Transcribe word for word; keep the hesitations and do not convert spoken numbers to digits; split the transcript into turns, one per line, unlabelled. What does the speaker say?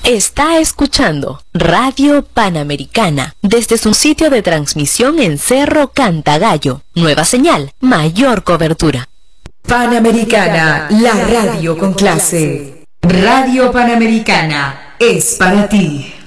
Está escuchando Radio Panamericana desde su sitio de transmisión en Cerro Cantagallo. Nueva señal, mayor cobertura.
Panamericana, la radio con clase. Radio Panamericana es para ti.